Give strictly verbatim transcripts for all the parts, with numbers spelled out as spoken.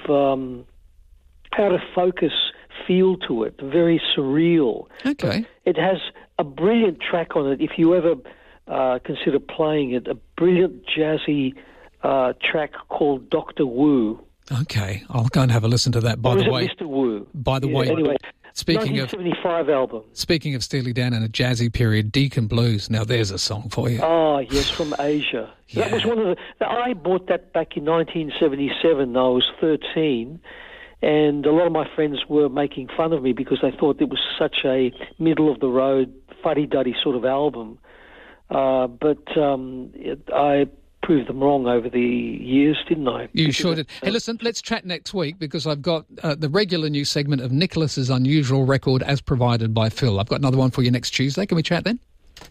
um, out of focus feel to it, very surreal. Okay. It has a brilliant track on it. If you ever uh, consider playing it, a brilliant jazzy uh, track called Doctor Wu. Okay, I'll go and have a listen to that. By or the is way, it Mister Wu? By the yeah, way, anyway, speaking nineteen seventy-five of album. Speaking of Steely Dan and a jazzy period, Deacon Blues. Now there's a song for you. Oh yes, from Asia. Yeah. That was one of the. I bought that back in nineteen seventy-seven. I was thirteen, and a lot of my friends were making fun of me because they thought it was such a middle of the road, fuddy-duddy sort of album. Uh, but um, it, I. proved them wrong over the years, didn't I? You sure did. Hey, listen, let's chat next week because I've got uh, the regular new segment of Nicholas's Unusual Record as provided by Phil. I've got another one for you next Tuesday. Can we chat then?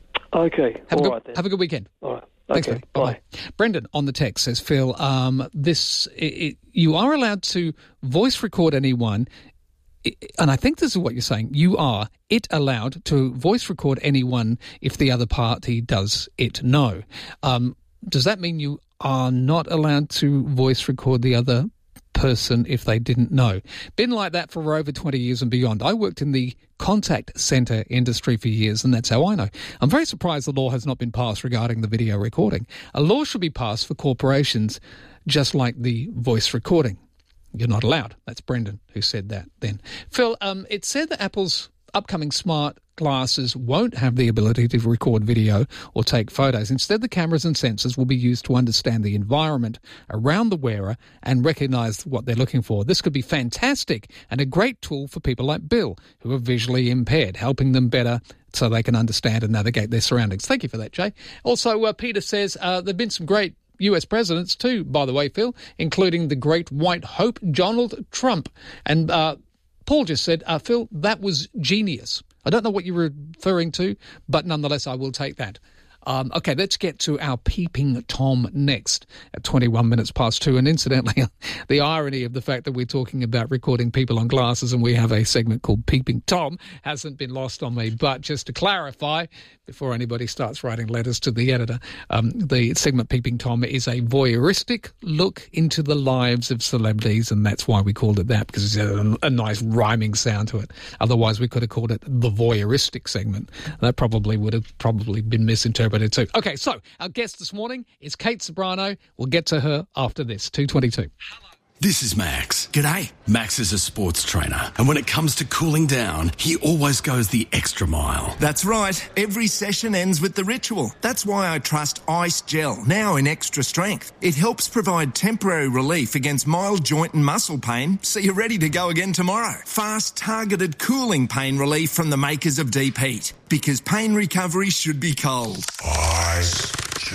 Okay. Have, all a, good, right, then. have a good weekend. All right. Thanks, okay. buddy. Bye-bye. Bye. Brendan on the text says, Phil, um, this it, it, you are allowed to voice record anyone. And I think this is what you're saying. You are it allowed to voice record anyone if the other party does it know. Um, does that mean you are not allowed to voice record the other person if they didn't know? Been like that for over twenty years and beyond. I worked in the contact centre industry for years, and that's how I know. I'm very surprised the law has not been passed regarding the video recording. A law should be passed for corporations just like the voice recording. You're not allowed. That's Brendan who said that then. Phil, um, it said that Apple's upcoming smart glasses won't have the ability to record video or take photos. Instead, the cameras and sensors will be used to understand the environment around the wearer and recognise what they're looking for. This could be fantastic and a great tool for people like Bill, who are visually impaired, helping them better so they can understand and navigate their surroundings. Thank you for that, Jay. Also, uh, Peter says uh, there have been some great U S presidents too, by the way, Phil, including the great white hope, Donald Trump. And uh, Paul just said, uh, Phil, that was genius. I don't know what you're referring to, but nonetheless, I will take that. Um, okay, let's get to our Peeping Tom next at twenty-one minutes past two. And incidentally, the irony of the fact that we're talking about recording people on glasses and we have a segment called Peeping Tom hasn't been lost on me. But just to clarify, before anybody starts writing letters to the editor, um, the segment Peeping Tom is a voyeuristic look into the lives of celebrities, and that's why we called it that, because it's a, a nice rhyming sound to it. Otherwise, we could have called it the voyeuristic segment. That probably would have probably been misinterpreted too. Okay, so our guest this morning is Kate Sobrano. We'll get to her after this, two twenty-two. This is Max. G'day. Max is a sports trainer, and when it comes to cooling down, he always goes the extra mile. That's right. Every session ends with the ritual. That's why I trust Ice Gel, now in extra strength. It helps provide temporary relief against mild joint and muscle pain, so you're ready to go again tomorrow. Fast, targeted cooling pain relief from the makers of Deep Heat, because pain recovery should be cold. Ice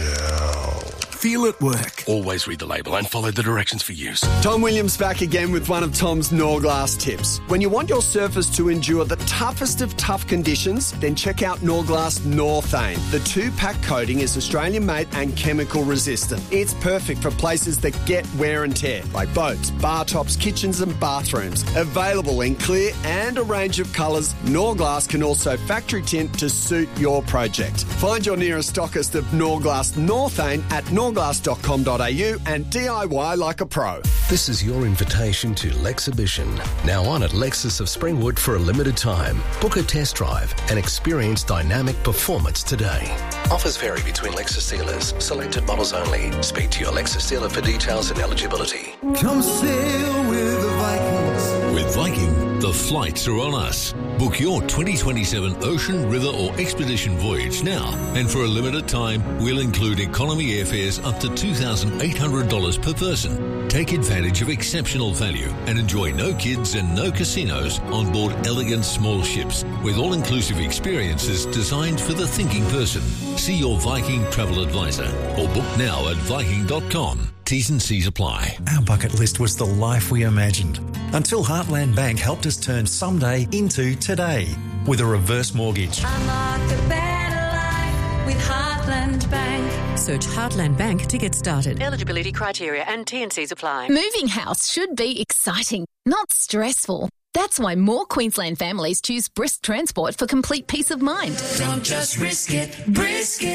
Gel. Feel it work. Always read the label and follow the directions for use. Tom Williams back again with one of Tom's Norglass tips. When you want your surface to endure the toughest of tough conditions, then check out Norglass Northane. The two-pack coating is Australian-made and chemical resistant. It's perfect for places that get wear and tear, like boats, bar tops, kitchens and bathrooms. Available in clear and a range of colours, Norglass can also factory tint to suit your project. Find your nearest stockist of Norglass Northane at norglass dot com dot a u and D I Y like a pro. This is your invitation to Lexhibition, now on at Lexus of Springwood for a limited time. Book a test drive and experience dynamic performance today. Offers vary between Lexus dealers. Selected models only. Speak to your Lexus dealer for details and eligibility. Come sail with the Vikings. With Viking, the flights are on us. Book your twenty twenty-seven ocean, river or expedition voyage now. And for a limited time, we'll include economy airfares up to two thousand eight hundred dollars per person. Take advantage of exceptional value and enjoy no kids and no casinos on board elegant small ships with all-inclusive experiences designed for the thinking person. See your Viking travel advisor or book now at viking dot com. T's and C's apply. Our bucket list was the life we imagined until Heartland Bank helped us turn someday into today with a reverse mortgage. Unlock a better life with Heartland Bank. Search Heartland Bank to get started. Eligibility criteria and T and C's apply. Moving house should be exciting, not stressful. That's why more Queensland families choose Brisk Transport for complete peace of mind. Don't just risk it, brisk it.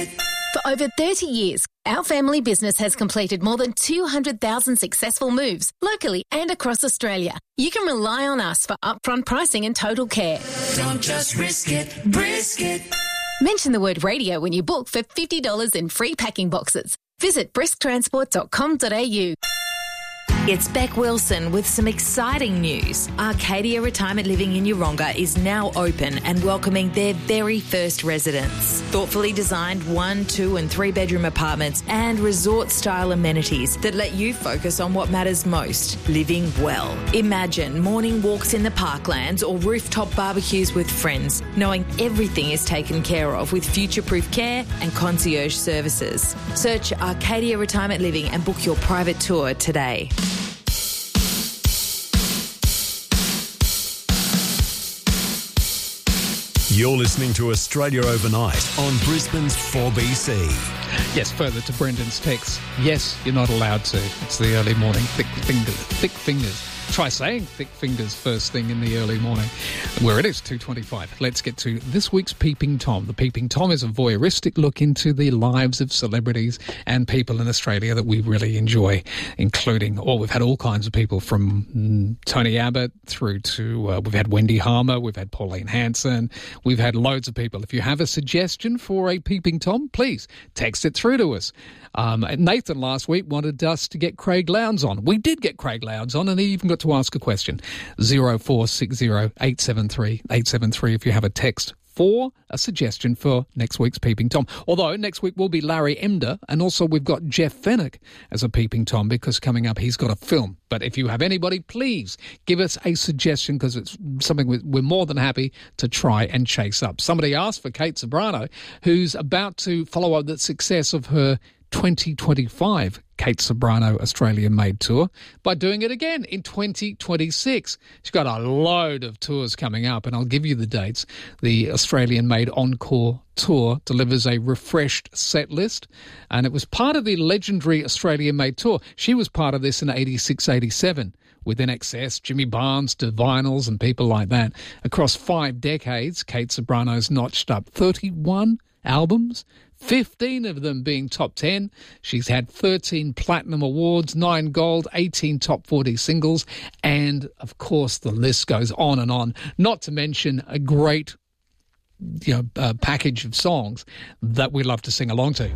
For over thirty years, our family business has completed more than two hundred thousand successful moves locally and across Australia. You can rely on us for upfront pricing and total care. Don't just risk it, brisk it. Mention the word radio when you book for fifty dollars in free packing boxes. Visit brisk transport dot com dot a u. It's Beck Wilson with some exciting news. Arcadia Retirement Living in Yeronga is now open and welcoming their very first residents. Thoughtfully designed one, two and three bedroom apartments and resort-style amenities that let you focus on what matters most, living well. Imagine morning walks in the parklands or rooftop barbecues with friends, knowing everything is taken care of with future-proof care and concierge services. Search Arcadia Retirement Living and book your private tour today. You're listening to Australia Overnight on Brisbane's four B C. Yes, further to Brendan's text. Yes, you're not allowed to. It's the early morning. Thick fingers. Thick fingers. Try saying thick fingers first thing in the early morning. Where it is, two twenty-five. Let's get to this week's Peeping Tom. The Peeping Tom is a voyeuristic look into the lives of celebrities and people in Australia that we really enjoy, including, oh, we've had all kinds of people from mm, Tony Abbott through to, uh, we've had Wendy Harmer, we've had Pauline Hanson, we've had loads of people. If you have a suggestion for a Peeping Tom, please text it through to us. Um, Nathan last week wanted us to get Craig Lowndes on. We did get Craig Lowndes on, and he even got to ask a question. zero four six zero eight seven three eight seven three if you have a text for a suggestion for next week's Peeping Tom. Although next week will be Larry Emder, and also we've got Jeff Fenwick as a Peeping Tom because coming up he's got a film. But if you have anybody, please give us a suggestion because it's something we're more than happy to try and chase up. Somebody asked for Kate Ceberano, who's about to follow up the success of her twenty twenty-five Kate Ceberano Australian-made tour by doing it again in twenty twenty-six. She's got a load of tours coming up, and I'll give you the dates. The Australian-made Encore Tour delivers a refreshed set list, and it was part of the legendary Australian-made tour. She was part of this in eighty-six eighty-seven. With N X S, Jimmy Barnes, Divinals and people like that. Across five decades, Kate Ceberano's notched up thirty-one albums, fifteen of them being top ten. She's had thirteen platinum awards, nine gold, eighteen top forty singles, and, of course, the list goes on and on, not to mention a great you know, uh, package of songs that we love to sing along to.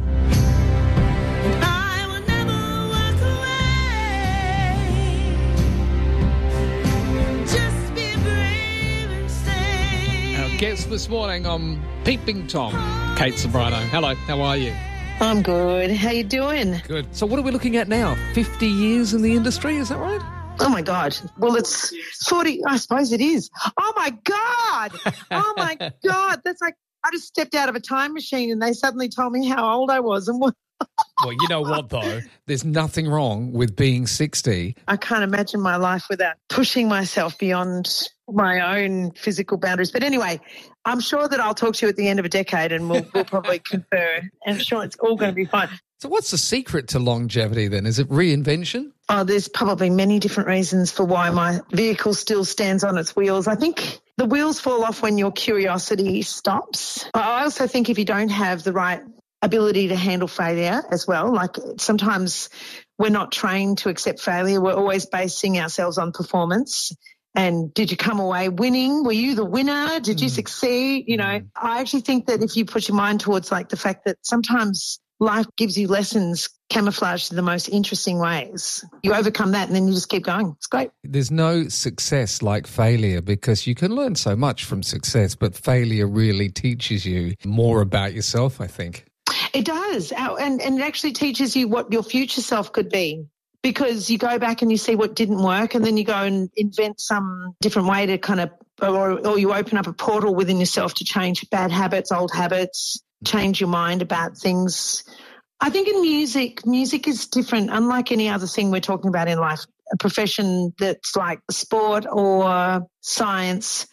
Guest this morning on Peeping Tom, Kate Ceberano. Hello, how are you? I'm good. How you doing? Good. So what are we looking at now? fifty years in the industry, is that right? Oh, my God. Well, it's forty. I suppose it is. Oh, my God. Oh, my God. That's like I just stepped out of a time machine and they suddenly told me how old I was. And what? Well, you know what, though? There's nothing wrong with being sixty. I can't imagine my life without pushing myself beyond my own physical boundaries. But anyway, I'm sure that I'll talk to you at the end of a decade and we'll, we'll probably confer. I'm sure it's all going to be fine. So what's the secret to longevity then? Is it reinvention? Oh, there's probably many different reasons for why my vehicle still stands on its wheels. I think the wheels fall off when your curiosity stops. I also think if you don't have the right ability to handle failure as well, like sometimes we're not trained to accept failure. We're always basing ourselves on performance. And did you come away winning? Were you the winner? Did you mm. succeed? You know, mm. I actually think that if you put your mind towards like the fact that sometimes life gives you lessons camouflaged in the most interesting ways. You overcome that and then you just keep going. It's great. There's no success like failure because you can learn so much from success, but failure really teaches you more about yourself, I think. It does. And, and it actually teaches you what your future self could be because you go back and you see what didn't work and then you go and invent some different way to kind of, or, or you open up a portal within yourself to change bad habits, old habits, change your mind about things. I think in music, music is different, unlike any other thing we're talking about in life, a profession that's like sport or science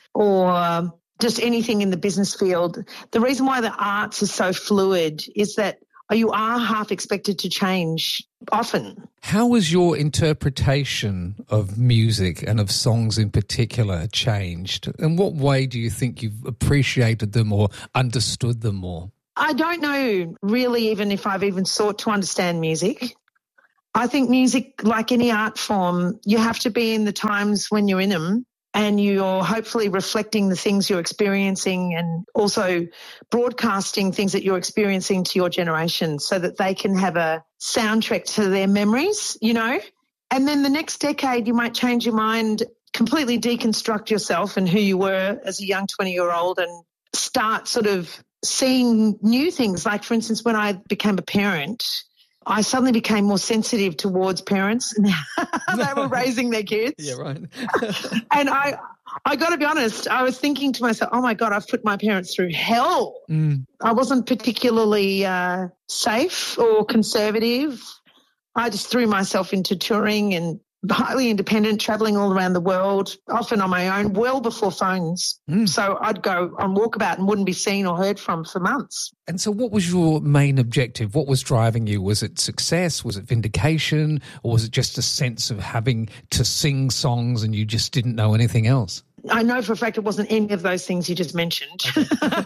or just anything in the business field. The reason why the arts is so fluid is that you are half expected to change often. How has your interpretation of music and of songs in particular changed? In what way do you think you've appreciated them or understood them more? I don't know really even if I've even sought to understand music. I think music, like any art form, you have to be in the times when you're in them and you're hopefully reflecting the things you're experiencing and also broadcasting things that you're experiencing to your generation so that they can have a soundtrack to their memories, you know. And then the next decade you might change your mind, completely deconstruct yourself and who you were as a young twenty-year-old and start sort of seeing new things. Like, for instance, when I became a parent, I suddenly became more sensitive towards parents and how they were raising their kids. Yeah, right. And I I got to be honest, I was thinking to myself, oh, my God, I've put my parents through hell. Mm. I wasn't particularly uh, safe or conservative. I just threw myself into touring and highly independent, travelling all around the world, often on my own, well before phones. Mm. So I'd go on walkabout and wouldn't be seen or heard from for months. And so what was your main objective? What was driving you? Was it success? Was it vindication? Or was it just a sense of having to sing songs and you just didn't know anything else? I know for a fact it wasn't any of those things you just mentioned. Okay.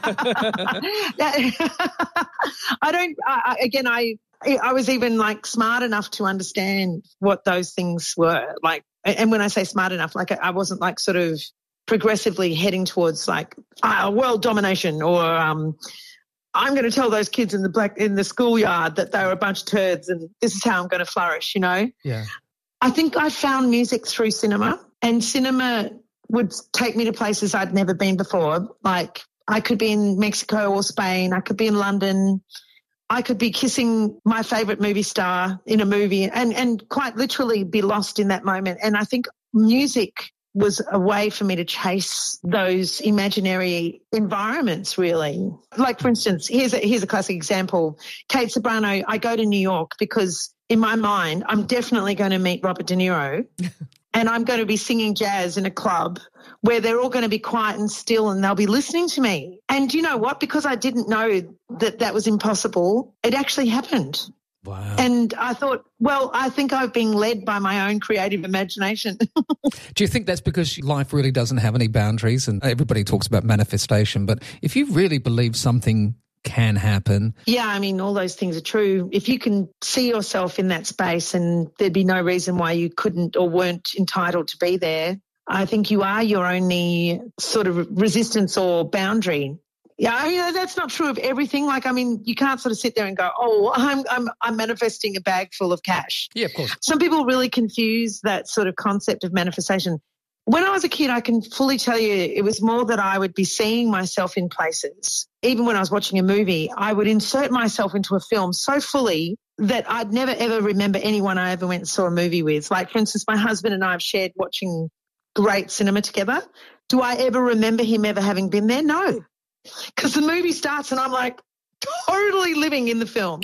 I don't, I, again, I, I was even like smart enough to understand what those things were. Like, and when I say smart enough, like I wasn't like sort of progressively heading towards like uh, world domination or um, I'm going to tell those kids in the black in the schoolyard that they were a bunch of turds and this is how I'm going to flourish, you know? Yeah. I think I found music through cinema, and cinema would take me to places I'd never been before. Like I could be in Mexico or Spain. I could be in London. I could be kissing my favourite movie star in a movie and, and quite literally be lost in that moment. And I think music was a way for me to chase those imaginary environments, really. Like, for instance, here's a, here's a classic example. Kate Ceberano, I go to New York because in my mind I'm definitely going to meet Robert De Niro and I'm going to be singing jazz in a club where they're all going to be quiet and still and they'll be listening to me. And you know what? Because I didn't know that that was impossible, it actually happened. Wow. And I thought, well, I think I've been led by my own creative imagination. Do you think that's because life really doesn't have any boundaries? And everybody talks about manifestation, but if you really believe something can happen. Yeah, I mean, all those things are true. If you can see yourself in that space and there'd be no reason why you couldn't or weren't entitled to be there, I think you are your only sort of resistance or boundary. Yeah, I mean, that's not true of everything. Like, I mean, you can't sort of sit there and go, oh, I'm I'm I'm manifesting a bag full of cash. Yeah, of course. Some people really confuse that sort of concept of manifestation. When I was a kid, I can fully tell you it was more that I would be seeing myself in places. Even when I was watching a movie, I would insert myself into a film so fully that I'd never, ever remember anyone I ever went and saw a movie with. Like, for instance, my husband and I have shared watching great cinema together. Do I ever remember him ever having been there? No. Because the movie starts and I'm like totally living in the film.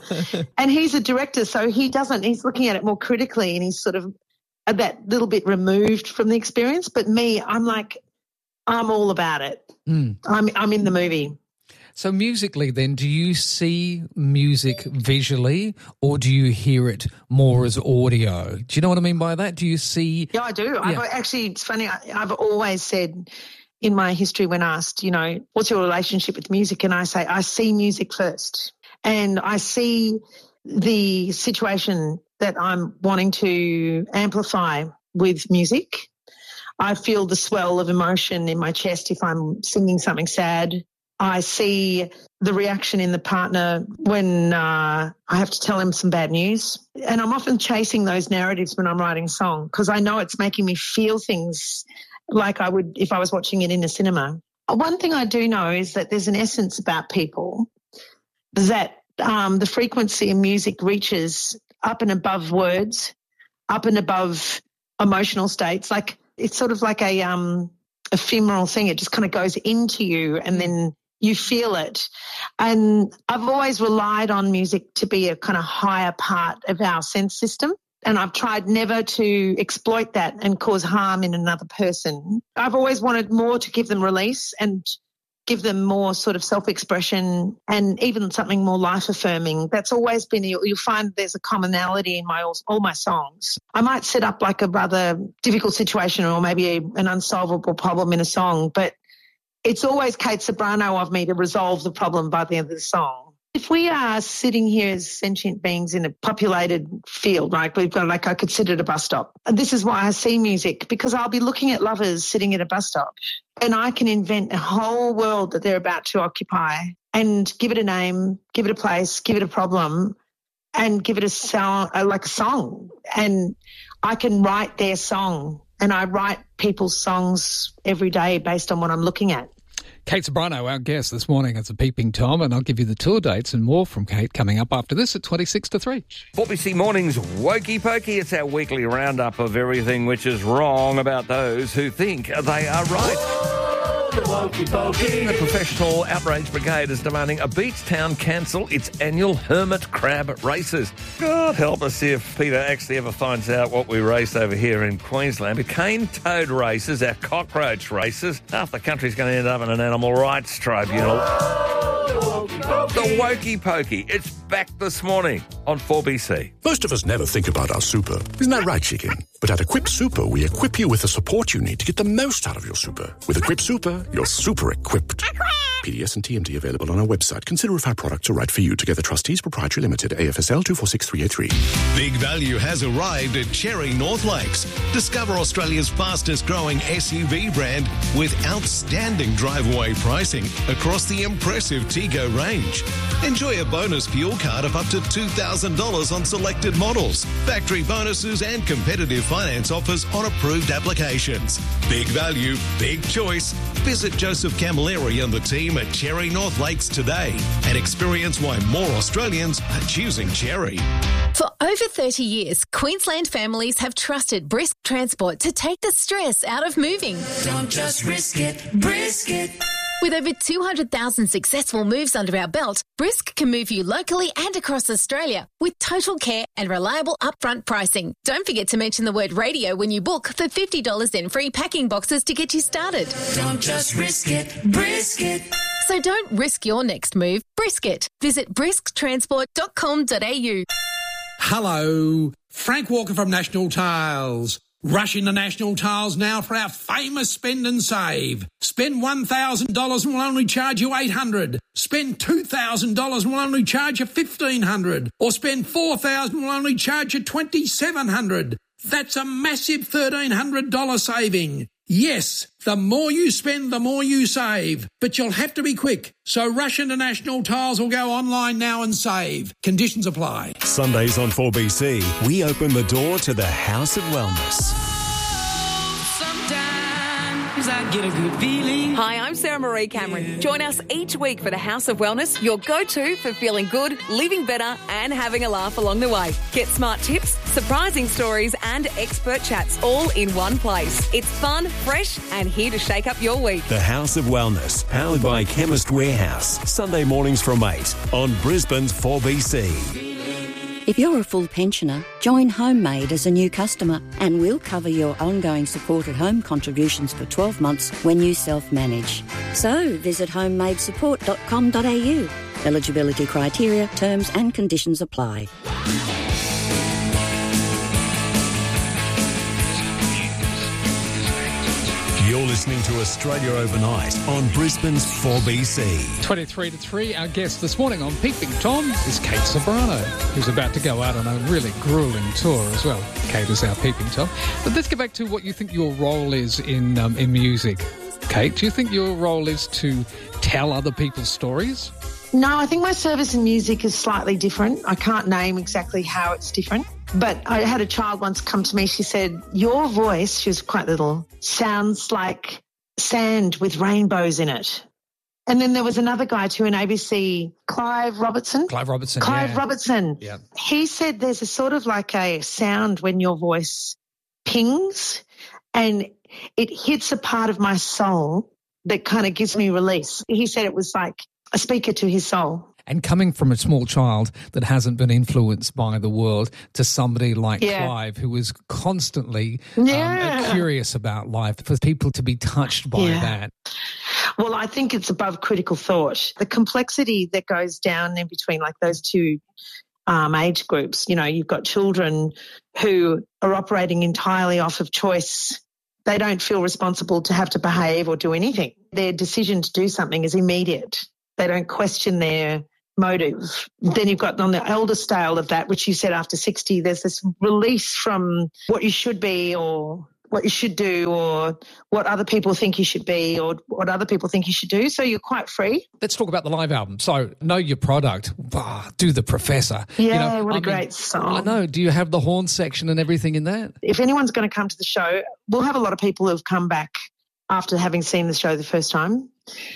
And he's a director, so he doesn't, he's looking at it more critically and he's sort of that little bit removed from the experience. But me, I'm like, I'm all about it. Mm. I'm I'm in the movie. So musically then, do you see music visually or do you hear it more as audio? Do you know what I mean by that? Do you see? Yeah, I do. Yeah. I've actually, it's funny, I, I've always said in my history when asked, you know, what's your relationship with music? And I say, I see music first. And I see the situation that I'm wanting to amplify with music. I feel the swell of emotion in my chest if I'm singing something sad. I see the reaction in the partner when uh, I have to tell him some bad news. And I'm often chasing those narratives when I'm writing a song because I know it's making me feel things like I would if I was watching it in a cinema. One thing I do know is that there's an essence about people that um, the frequency of music reaches up and above words, up and above emotional states. Like it's sort of like a um, ephemeral thing. It just kind of goes into you and then you feel it. And I've always relied on music to be a kind of higher part of our sense system. And I've tried never to exploit that and cause harm in another person. I've always wanted more to give them release and give them more sort of self-expression and even something more life-affirming. That's always been, you'll find there's a commonality in my all, all my songs. I might set up like a rather difficult situation or maybe a, an unsolvable problem in a song, but it's always Kate Sobrano of me to resolve the problem by the end of the song. If we are sitting here as sentient beings in a populated field, right, we've got, like, I could sit at a bus stop. And this is why I see music, because I'll be looking at lovers sitting at a bus stop and I can invent a whole world that they're about to occupy and give it a name, give it a place, give it a problem, and give it a sound, like a song. And I can write their song, and I write people's songs every day based on what I'm looking at. Kate Sobrano, our guest this morning, it's a Peeping Tom, and I'll give you the tour dates and more from Kate coming up after this at twenty-six to three. four B C Mornings Wokey Pokey. It's our weekly roundup of everything which is wrong about those who think they are right. The Wokey Pokey. The Professional Outrage Brigade is demanding a beach town cancel its annual hermit crab races. God help us if Peter actually ever finds out what we race over here in Queensland. The cane toad races, our cockroach races. Half the country's going to end up in an animal rights tribunal. The Wokey Pokey. It's back this morning on four B C. Most of us never think about our super. Isn't that right, chicken? But at Equip Super, we equip you with the support you need to get the most out of your super. With Equip Super, you're super equipped. P D S and T M T available on our website. Consider if our products are right for you. Together Trustees Proprietary Limited, A F S L two four six three eight three. Big value has arrived at Cherry North Lakes. Discover Australia's fastest growing S U V brand with outstanding drive-away pricing across the impressive Tego range. Enjoy a bonus fuel card of up to two thousand dollars on selected models, factory bonuses and competitive finance offers on approved applications. Big value, big choice. Visit Joseph Camilleri and the team at Cherry North Lakes today and experience why more Australians are choosing Cherry. For over thirty years, Queensland families have trusted Brisk Transport to take the stress out of moving. Don't just risk it, brisk it. With over two hundred thousand successful moves under our belt, Brisk can move you locally and across Australia with total care and reliable upfront pricing. Don't forget to mention the word radio when you book for fifty dollars in free packing boxes to get you started. Don't just risk it, brisk it. So don't risk your next move, brisk it. Visit brisk transport dot com dot a u. Hello, Frank Walker from National Tiles. Rush into National Tiles now for our famous spend and save. Spend one thousand dollars and we'll only charge you eight hundred dollars. Spend two thousand dollars and we'll only charge you fifteen hundred dollars. Or spend four thousand dollars and we'll only charge you twenty-seven hundred dollars. That's a massive thirteen hundred dollars saving. Yes, the more you spend, the more you save. But you'll have to be quick. So rush into National Tiles or go online now and save. Conditions apply. Sundays on four B C, we open the door to the House of Wellness. Sometimes I get a good feeling. Hi, I'm Sarah Marie Cameron. Join us each week for the House of Wellness, your go-to for feeling good, living better and having a laugh along the way. Get smart tips, surprising stories and expert chats all in one place. It's fun, fresh and here to shake up your week. The House of Wellness, powered by Chemist Warehouse. Sunday mornings from eight on Brisbane's four B C. If you're a full pensioner, join Homemade as a new customer and we'll cover your ongoing supported home contributions for twelve months when you self-manage. So visit homemade support dot com dot a u. Eligibility criteria, terms and conditions apply. You're listening to Australia Overnight on Brisbane's four B C. twenty-three to three, our guest this morning on Peeping Tom is Kate Sobrano, who's about to go out on a really gruelling tour as well. Kate is our Peeping Tom. But let's get back to what you think your role is in um, in music. Kate, do you think your role is to tell other people's stories? No, I think my service in music is slightly different. I can't name exactly how it's different. But I had a child once come to me. She said, your voice, she was quite little, sounds like sand with rainbows in it. And then there was another guy too in A B C, Clive Robertson. Clive Robertson, Clive yeah. Robertson. Yeah. He said there's a sort of like a sound when your voice pings and it hits a part of my soul that kind of gives me release. He said it was like a speaker to his soul. And coming from a small child that hasn't been influenced by the world to somebody like Yeah. Clive, who is constantly Yeah. um, curious about life, for people to be touched by Yeah. that. Well, I think it's above critical thought. The complexity that goes down in between like those two um, age groups, you know, you've got children who are operating entirely off of choice They don't feel responsible to have to behave or do anything. Their decision to do something is immediate. They don't question their motive. Then you've got on the elder scale of that, which you said after sixty, there's this release from what you should be or what you should do or what other people think you should be or what other people think you should do. So you're quite free. Let's talk about the live album. So know your product. Oh, do the Professor. Yeah, you know, what a I great mean, song. I know. Do you have the horn section and everything in that? If anyone's going to come to the show, we'll have a lot of people who've come back after having seen the show the first time.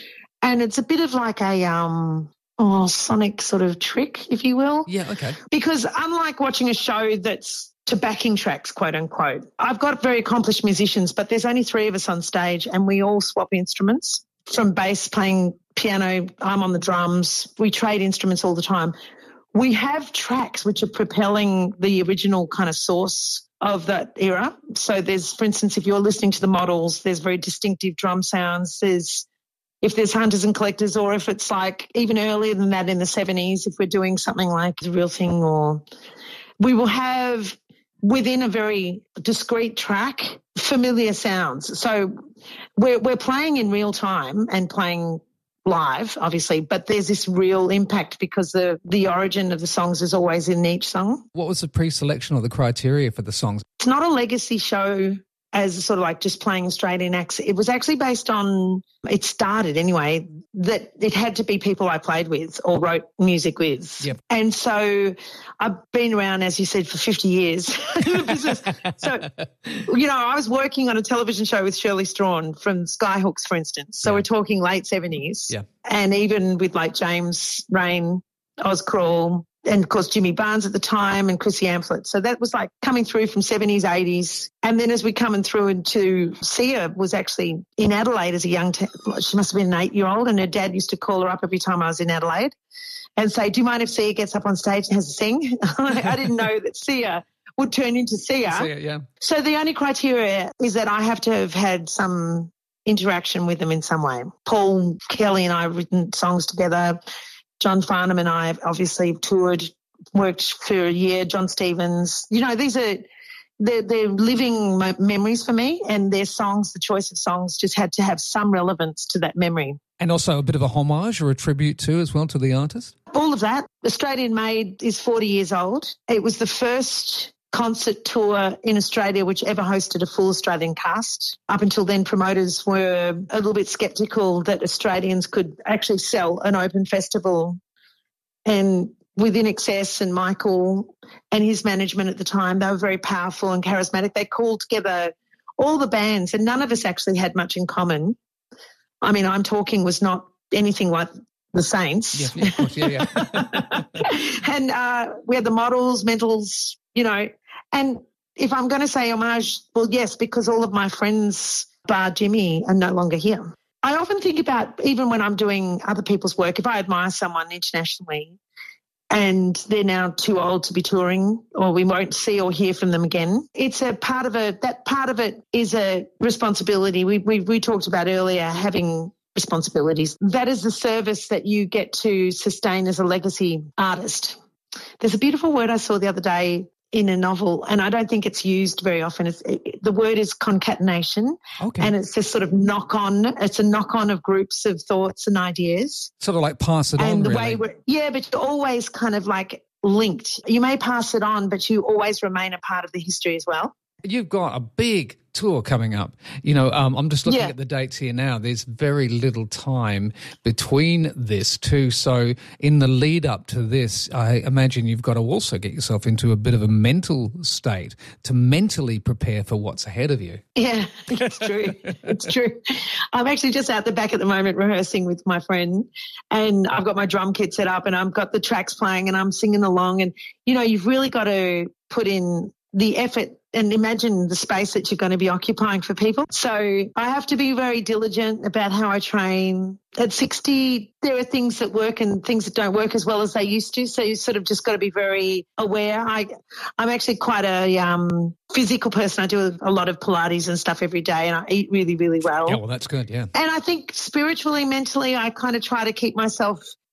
And it's a bit of like a um, oh, sonic sort of trick, if you will. Yeah, okay. Because unlike watching a show that's to backing tracks, quote unquote, I've got very accomplished musicians, but there's only three of us on stage and we all swap instruments. From bass, playing piano, I'm on the drums. We trade instruments all the time. We have tracks which are propelling the original kind of source of that era. So there's, for instance, if you're listening to the Models, there's very distinctive drum sounds. There's If there's Hunters and Collectors, or if it's like even earlier than that in the seventies, if we're doing something like The Real Thing, or we will have within a very discrete track familiar sounds. So we're we're playing in real time and playing live, obviously, but there's this real impact because the the origin of the songs is always in each song. What was the pre-selection or the criteria for the songs? It's not a legacy show as sort of like just playing Australian acts. It was actually based on, it started anyway, that it had to be people I played with or wrote music with. Yep. And so I've been around, as you said, for fifty years in the business. So, you know, I was working on a television show with Shirley Strawn from Skyhooks, for instance. So yeah. We're talking late seventies. Yeah. And even with like James Rain, Oz Crawl, and, of course, Jimmy Barnes at the time and Chrissy Amphlett. So that was like coming through from seventies, eighties. And then as we're coming through into Sia was actually in Adelaide as a young, t- she must have been an eight-year-old, and her dad used to call her up every time I was in Adelaide and say, do you mind if Sia gets up on stage and has a sing? I didn't know that Sia would turn into Sia. Sia, yeah. So the only criteria is that I have to have had some interaction with them in some way. Paul Kelly and I have written songs together. John Farnham and I have obviously toured, worked for a year, John Stevens. You know, these are, they're, they're living mo- memories for me, and their songs, the choice of songs just had to have some relevance to that memory. And also a bit of a homage or a tribute too as well to the artist? All of that. Australian Made is forty years old. It was the first concert tour in Australia which ever hosted a full Australian cast. Up until then, promoters were a little bit sceptical that Australians could actually sell an open festival. And with I N X S and Michael and his management at the time, they were very powerful and charismatic. They called together all the bands, and none of us actually had much in common. I mean, I'm Talking was not anything like the Saints. Yeah, yeah, of course, yeah, yeah. And uh, we had the Models, Mentals, you know. And if I'm going to say homage, well, yes, because all of my friends, bar Jimmy, are no longer here. I often think about, even when I'm doing other people's work, if I admire someone internationally and they're now too old to be touring, or we won't see or hear from them again, it's a part of a, that part of it is a responsibility. We, we, we talked about earlier having responsibilities. That is the service that you get to sustain as a legacy artist. There's a beautiful word I saw the other day in a novel, and I don't think it's used very often. It's, it, the word is concatenation, okay. And it's this sort of knock-on. It's a knock-on of groups of thoughts and ideas. Sort of like pass it and on, the really. way we're, yeah, but you're always kind of like linked. You may pass it on, but you always remain a part of the history as well. You've got a big tour coming up. You know, um, I'm just looking yeah. at the dates here now. There's very little time between this too. So in the lead up to this, I imagine you've got to also get yourself into a bit of a mental state to mentally prepare for what's ahead of you. Yeah, it's true. It's true. I'm actually just out the back at the moment rehearsing with my friend, and I've got my drum kit set up and I've got the tracks playing and I'm singing along, and, you know, you've really got to put in the effort and imagine the space that you're going to be occupying for people. So I have to be very diligent about how I train. At sixty, there are things that work and things that don't work as well as they used to. So you sort of just got to be very aware. I, I'm actually quite a um, physical person. I do a lot of Pilates and stuff every day, and I eat really, really well. Yeah, well, that's good, yeah. And I think spiritually, mentally, I kind of try to keep myself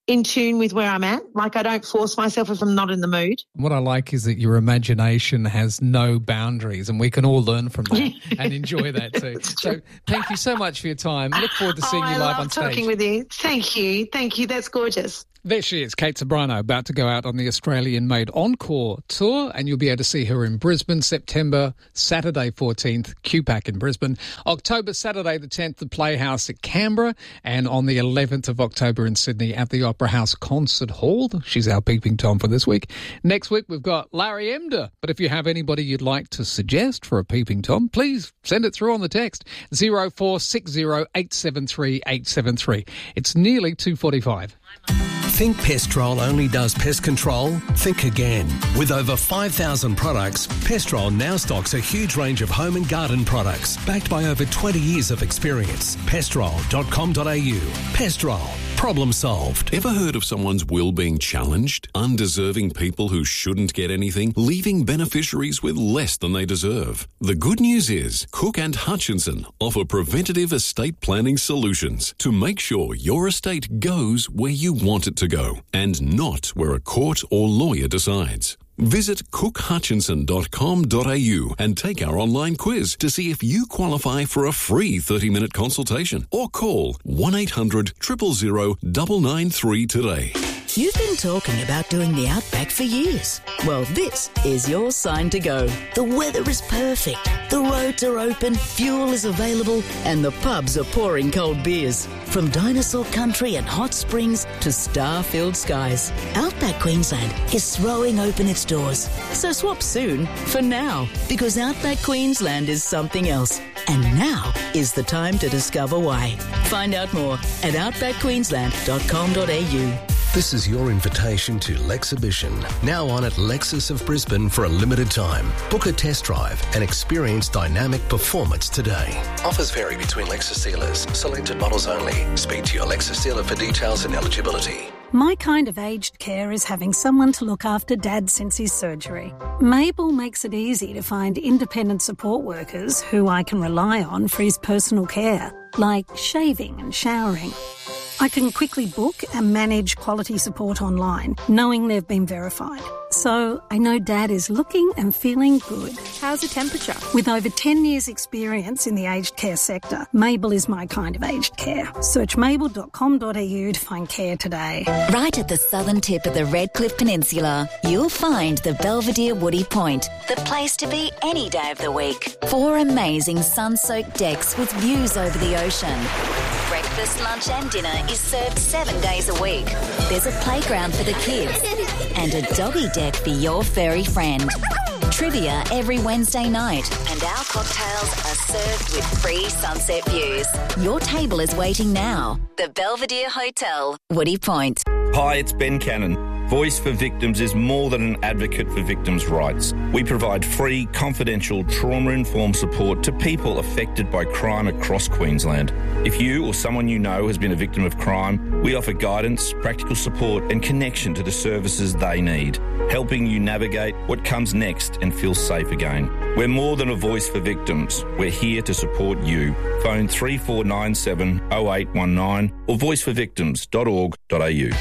in tune with where I'm at. Like, I don't force myself if I'm not in the mood. What I like is that your imagination has no boundaries, and we can all learn from that and enjoy that too. So thank you so much for your time. Look forward to seeing oh, you I live love on stage. talking with you. Thank you. Thank you. That's gorgeous. There she is, Kate Ceberano, about to go out on the Australian-made Encore tour, and you'll be able to see her in Brisbane, September, Saturday fourteenth, Q PAC in Brisbane, October, Saturday the tenth, the Playhouse at Canberra, and on the eleventh of October in Sydney at the Opera House Concert Hall. She's our Peeping Tom for this week. Next week, we've got Larry Emder, but if you have anybody you'd like to suggest for a Peeping Tom, please send it through on the text, zero four six zero eight seven three eight seven three. It's nearly two forty-five. Think Pestrol only does pest control? Think again. With over five thousand products, Pestrol now stocks a huge range of home and garden products, backed by over twenty years of experience. pestrol dot com dot a u. Pestrol. Problem solved. Ever heard of someone's will being challenged? Undeserving people who shouldn't get anything, leaving beneficiaries with less than they deserve. The good news is Cook and Hutchinson offer preventative estate planning solutions to make sure your estate goes where you want it to go and not where a court or lawyer decides. Visit cook hutchinson dot com dot a u and take our online quiz to see if you qualify for a free thirty-minute consultation, or call one eight hundred zero zero zero nine nine three today. You've been talking about doing the Outback for years. Well, this is your sign to go. The weather is perfect, the roads are open, fuel is available, and the pubs are pouring cold beers. From dinosaur country and hot springs to star-filled skies, Outback Queensland is throwing open its doors. So swap soon for now, because Outback Queensland is something else. And now is the time to discover why. Find out more at outback queensland dot com dot a u. This is your invitation to Lexhibition, now on at Lexus of Brisbane for a limited time. Book a test drive and experience dynamic performance today. Offers vary between Lexus dealers. Selected models only. Speak to your Lexus dealer for details and eligibility. My kind of aged care is having someone to look after Dad since his surgery. Mabel makes it easy to find independent support workers who I can rely on for his personal care, like shaving and showering. I can quickly book and manage quality support online, knowing they've been verified. So I know Dad is looking and feeling good. How's the temperature? With over ten years experience in the aged care sector, Mabel is my kind of aged care. Search mabel dot com dot a u to find care today. Right at the southern tip of the Redcliffe Peninsula, you'll find the Belvedere Woody Point, the place to be any day of the week. Four amazing sun-soaked decks with views over the ocean. Breakfast, lunch and dinner is served seven days a week. There's a playground for the kids and a doggy deck for your furry friend. Trivia every Wednesday night, and our cocktails are served with free sunset views. Your table is waiting now. The Belvedere Hotel, Woody Point. Hi, it's Ben Cannon. Voice for Victims is more than an advocate for victims' rights. We provide free, confidential, trauma-informed support to people affected by crime across Queensland. If you or someone you know has been a victim of crime, we offer guidance, practical support and connection to the services they need, helping you navigate what comes next and feel safe again. We're more than a voice for victims. We're here to support you. Phone three four nine seven oh eight one nine or voice for victims dot org dot a u.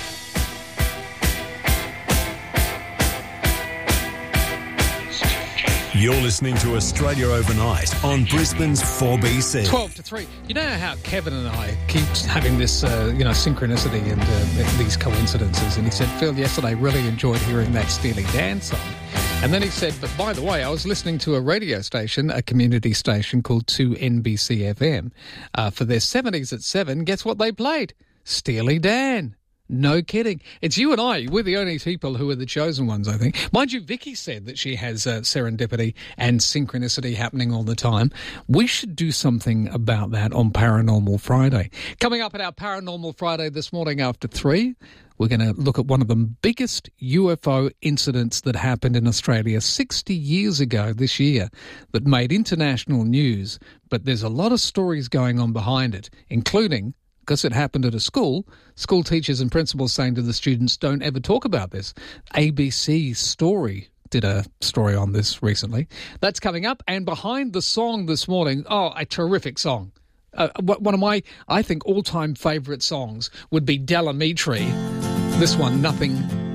You're listening to Australia Overnight on Brisbane's four B C. twelve to three. You know how Kevin and I keep having this, uh, you know, synchronicity and uh, these coincidences. And he said, Phil, yesterday really enjoyed hearing that Steely Dan song. And then he said, but by the way, I was listening to a radio station, a community station called two N B C F M. Uh, for their seventies at seven, guess what they played? Steely Dan. No kidding. It's you and I. We're the only people who are the chosen ones, I think. Mind you, Vicky said that she has uh, serendipity and synchronicity happening all the time. We should do something about that on Paranormal Friday. Coming up at our Paranormal Friday this morning after three, we're going to look at one of the biggest U F O incidents that happened in Australia sixty years ago this year that made international news. But there's a lot of stories going on behind it, including, because it happened at a school, school teachers and principals saying to the students, don't ever talk about this. A B C Story did a story on this recently. That's coming up. And behind the song this morning, oh, a terrific song. Uh, one of my, I think, all-time favourite songs would be Delamitri This one, Nothing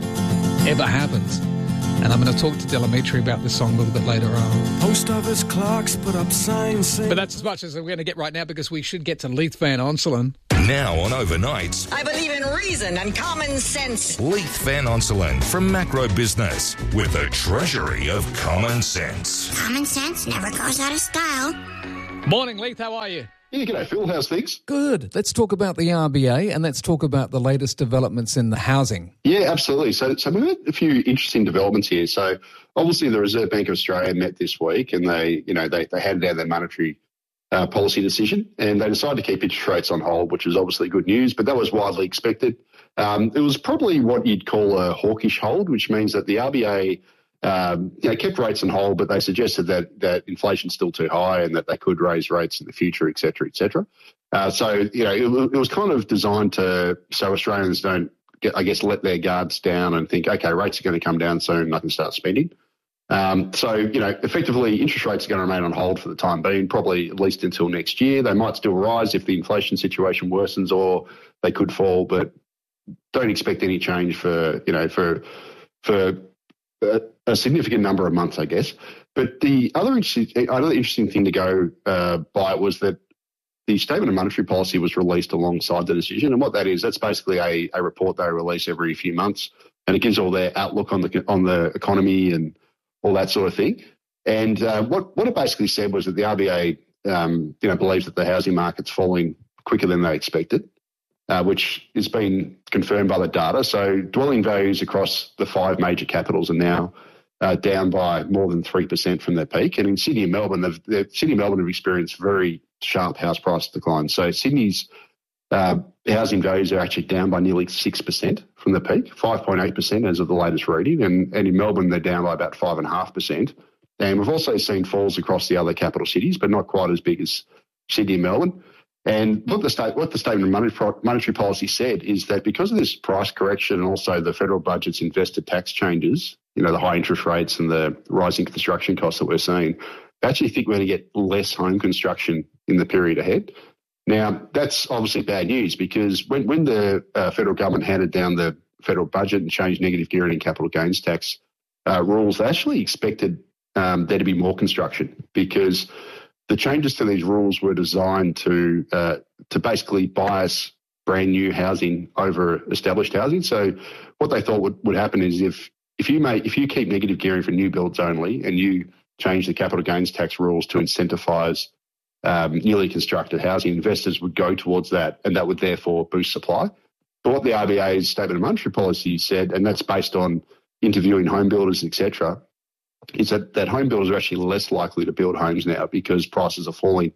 Ever Happens. And I'm going to talk to Delamitri about this song a little bit later on. Post office clocks put up signs saying... But that's as much as we're going to get right now because we should get to Leith Van Onselen. Now on Overnights. I believe in reason and common sense. Leith Van Onselen from Macro Business with a treasury of common sense. Common sense never goes out of style. Morning, Leith. How are you? Yeah, g'day, Phil. How's things? Good. Let's talk about the R B A and let's talk about the latest developments in the housing. Yeah, absolutely. So, so we've had a few interesting developments here. So, obviously, the Reserve Bank of Australia met this week, and they, you know, they they handed down their monetary uh, policy decision, and they decided to keep interest rates on hold, which is obviously good news. But that was widely expected. Um, it was probably what you'd call a hawkish hold, which means that the R B A. Um, you know, kept rates on hold, but they suggested that that inflation's still too high and that they could raise rates in the future, et cetera, et cetera. Uh, so, you know, it, it was kind of designed to so Australians don't, get, I guess, let their guards down and think, okay, rates are going to come down soon and I can start spending. Um, so, you know, effectively, interest rates are going to remain on hold for the time being, probably at least until next year. They might still rise if the inflation situation worsens, or they could fall, but don't expect any change for, you know, for for a, a significant number of months, I guess. But the other interesting, other interesting thing to go uh, by was that the statement of monetary policy was released alongside the decision. And what that is, that's basically a, a report they release every few months, and it gives all their outlook on the on the economy and all that sort of thing. And uh, what what it basically said was that the R B A, um, you know, believes that the housing market's falling quicker than they expected, uh, which has been confirmed by the data. So dwelling values across the five major capitals are now uh, down by more than three percent from their peak. And in Sydney and Melbourne, they've, they've, Sydney and Melbourne have experienced very sharp house price declines. So Sydney's uh, housing values are actually down by nearly six percent from the peak, five point eight percent as of the latest reading. And, and in Melbourne, they're down by about five point five percent. And we've also seen falls across the other capital cities, but not quite as big as Sydney and Melbourne. And what the state, what the statement of monetary, monetary policy said is that because of this price correction and also the federal budget's investor tax changes, you know, the high interest rates and the rising construction costs that we're seeing, I actually think we're going to get less home construction in the period ahead. Now, that's obviously bad news because when, when the uh, federal government handed down the federal budget and changed negative gearing and capital gains tax uh, rules, they actually expected um, there to be more construction because the changes to these rules were designed to uh, to basically bias brand new housing over established housing. So what they thought would, would happen is if if you make if you keep negative gearing for new builds only and you change the capital gains tax rules to incentivise um, newly constructed housing, investors would go towards that, and that would therefore boost supply. But what the R B A's statement of monetary policy said, and that's based on interviewing home builders, et cetera, is that, that home builders are actually less likely to build homes now because prices are falling,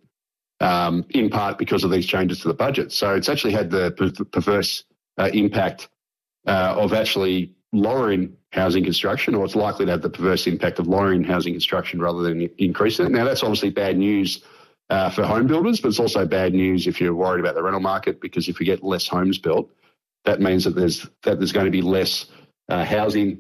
um, in part because of these changes to the budget. So it's actually had the per- perverse uh, impact uh, of actually lowering housing construction, or it's likely to have the perverse impact of lowering housing construction rather than increasing it. Now, that's obviously bad news uh, for home builders, but it's also bad news if you're worried about the rental market, because if we get less homes built, that means that there's that there's going to be less uh, housing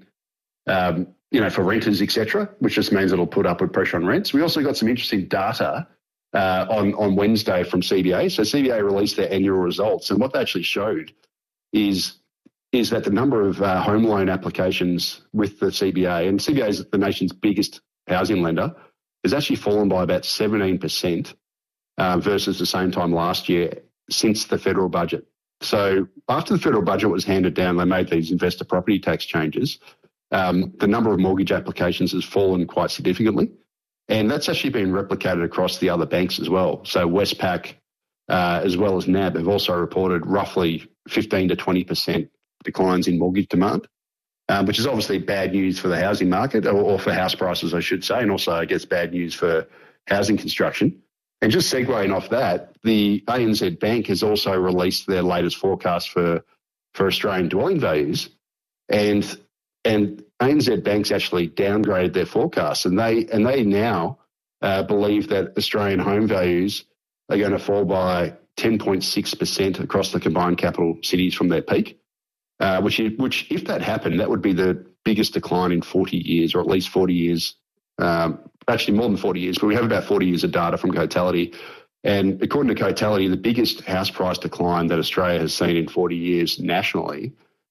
um, you know, for renters, et cetera, which just means it'll put upward pressure on rents. We also got some interesting data uh, on, on Wednesday from C B A. So C B A released their annual results, and what they actually showed is, is that the number of uh, home loan applications with the C B A, and C B A is the nation's biggest housing lender, has actually fallen by about seventeen percent uh, versus the same time last year since the federal budget. So after the federal budget was handed down, they made these investor property tax changes. Um, the number of mortgage applications has fallen quite significantly, and that's actually been replicated across the other banks as well. So Westpac, uh, as well as N A B, have also reported roughly fifteen to twenty percent declines in mortgage demand, um, which is obviously bad news for the housing market, or, or for house prices, I should say, and also, I guess, bad news for housing construction. And just segueing off that, the A N Z Bank has also released their latest forecast for, for Australian dwelling values, and And A N Z Bank's actually downgraded their forecasts, and they and they now uh, believe that Australian home values are going to fall by ten point six percent across the combined capital cities from their peak, uh, which, which if that happened, that would be the biggest decline in forty years, or at least forty years, um, actually more than forty years, but we have about forty years of data from Cotality. And according to Cotality, the biggest house price decline that Australia has seen in forty years nationally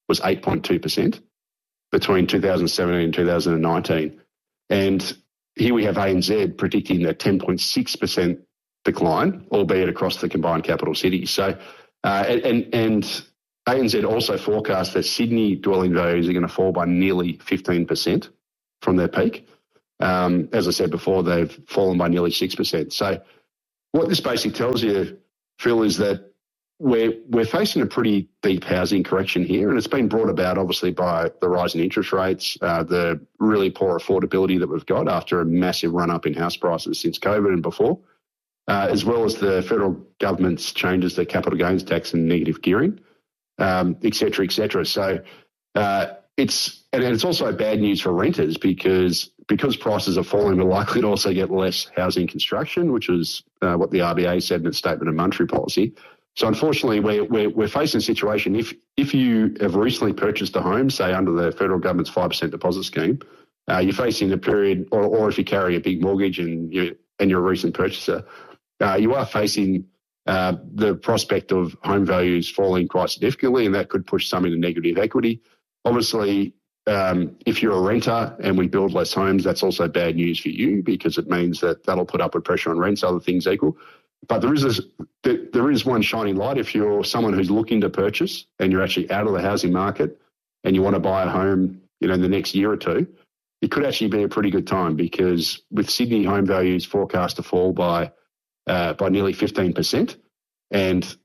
was eight point two percent between two thousand seventeen and two thousand nineteen. And here we have A N Z predicting a ten point six percent decline, albeit across the combined capital cities. So, uh, and, and A N Z also forecast that Sydney dwelling values are going to fall by nearly fifteen percent from their peak. Um, as I said before, they've fallen by nearly six percent. So what this basically tells you, Phil, is that we're, we're facing a pretty deep housing correction here, and it's been brought about obviously by the rise in interest rates, uh, the really poor affordability that we've got after a massive run-up in house prices since COVID and before, uh, as well as the federal government's changes to capital gains tax and negative gearing, um, et cetera, et cetera. So uh, it's and it's also bad news for renters because because prices are falling, we're likely to also get less housing construction, which is uh, what the R B A said in its statement of monetary policy. So unfortunately, we're, we're, we're facing a situation, if if you have recently purchased a home, say under the federal government's five percent deposit scheme, uh, you're facing a period, or, or if you carry a big mortgage and, you, and you're a recent purchaser, uh, you are facing uh, the prospect of home values falling quite significantly, and that could push some into negative equity. Obviously, um, if you're a renter and we build less homes, that's also bad news for you because it means that that'll put upward pressure on rents, other things equal. But there is a, there is one shining light. If you're someone who's looking to purchase and you're actually out of the housing market and you want to buy a home, you know, in the next year or two, it could actually be a pretty good time because with Sydney home values forecast to fall by uh, by nearly fifteen percent and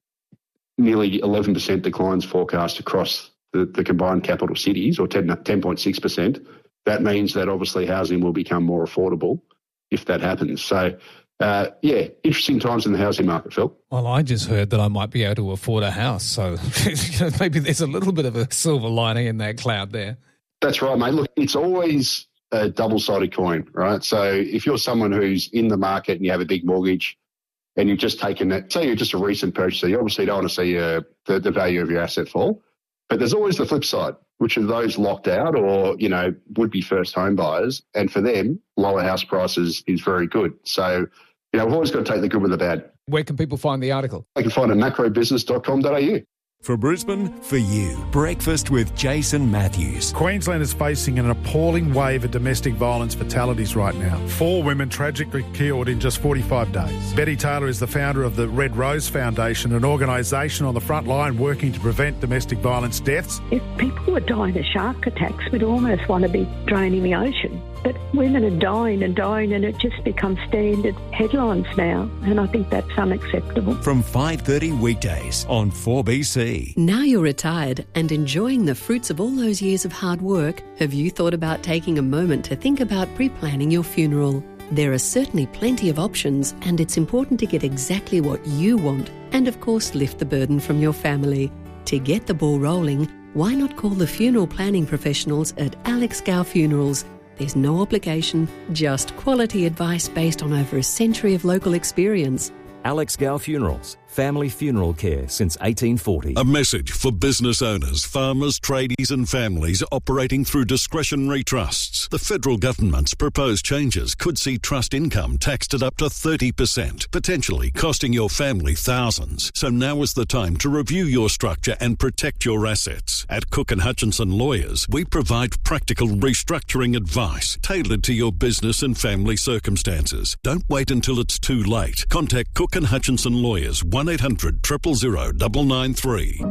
nearly eleven percent declines forecast across the, the combined capital cities, or ten point six percent, that means that obviously housing will become more affordable if that happens. So, Uh, yeah, interesting times in the housing market, Phil. Well, I just heard that I might be able to afford a house, so maybe there's a little bit of a silver lining in that cloud there. That's right, mate. Look, it's always a double-sided coin, right? So if you're someone who's in the market and you have a big mortgage and you've just taken that, say you're just a recent purchaser, you obviously don't want to see uh, the, the value of your asset fall. But there's always the flip side, which are those locked out or, you know, would-be first home buyers. And for them, lower house prices is very good. So, you know, we've always got to take the good with the bad. Where can people find the article? They can find it at macro business dot com dot a u. For Brisbane, for you. Breakfast with Jason Matthews. Queensland is facing an appalling wave of domestic violence fatalities right now. Four women tragically killed in just forty-five days. Betty Taylor is the founder of the Red Rose Foundation, an organisation on the front line working to prevent domestic violence deaths. If people were dying of shark attacks, we'd almost want to be draining the ocean. But women are dying and dying, and it just becomes standard headlines now, and I think that's unacceptable. From five thirty weekdays on four B C. Now you're retired and enjoying the fruits of all those years of hard work, have you thought about taking a moment to think about pre-planning your funeral? There are certainly plenty of options, and it's important to get exactly what you want and, of course, lift the burden from your family. To get the ball rolling, why not call the funeral planning professionals at Alex Gow Funerals? There's no obligation, just quality advice based on over a century of local experience. Alex Gow Funerals, family funeral care since eighteen forty. A message for business owners, farmers, tradies and families operating through discretionary trusts. The federal government's proposed changes could see trust income taxed at up to thirty percent, potentially costing your family thousands. So now is the time to review your structure and protect your assets. At Cook and Hutchinson Lawyers, we provide practical restructuring advice tailored to your business and family circumstances. Don't wait until it's too late. Contact Cook and Hutchinson Lawyers, one eight hundred, zero zero zero, nine nine three.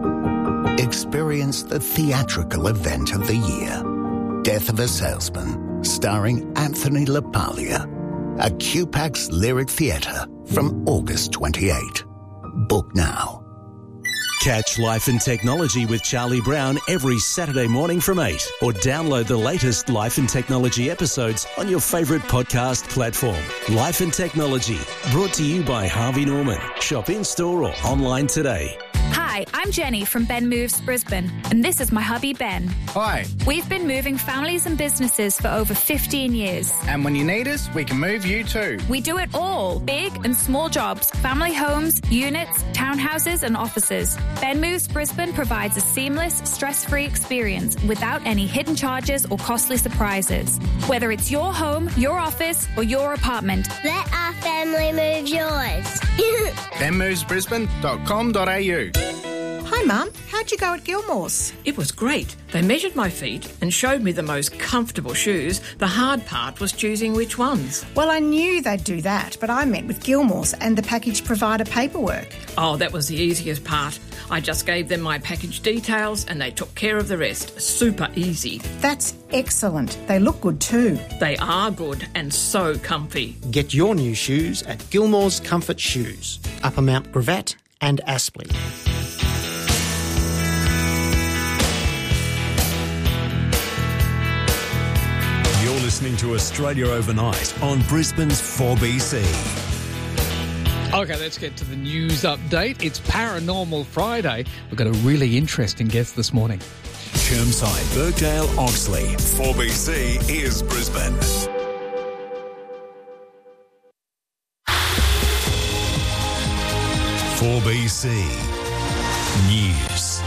Experience the theatrical event of the year. Death of a Salesman, starring Anthony LaPaglia. At Q PAX Lyric Theatre from August twenty-eighth. Book now. Catch Life and Technology with Charlie Brown every Saturday morning from eight, or download the latest Life and Technology episodes on your favourite podcast platform. Life and Technology, brought to you by Harvey Norman. Shop in-store or online today. Hi, I'm Jenny from Ben Moves Brisbane, and this is my hubby Ben. Hi. We've been moving families and businesses for over fifteen years. And when you need us, we can move you too. We do it all, big and small jobs, family homes, units, townhouses and offices. Ben Moves Brisbane provides a seamless, stress-free experience without any hidden charges or costly surprises. Whether it's your home, your office or your apartment. Let our family move yours. ben moves brisbane dot com dot a u. Hi Hi, Mum. How'd you go at Gilmore's? It was great. They measured my feet and showed me the most comfortable shoes. The hard part was choosing which ones. Well, I knew they'd do that, but I met with Gilmore's and the package provider paperwork. Oh, that was the easiest part. I just gave them my package details and they took care of the rest. Super easy. That's excellent. They look good too. They are good and so comfy. Get your new shoes at Gilmore's Comfort Shoes, Upper Mount Gravatt and Aspley. You're listening to Australia Overnight on Brisbane's four B C. Okay, let's get to the news update. It's Paranormal Friday. We've got a really interesting guest this morning. Chermside, Birkdale, Oxley. four B C is Brisbane. four B C News.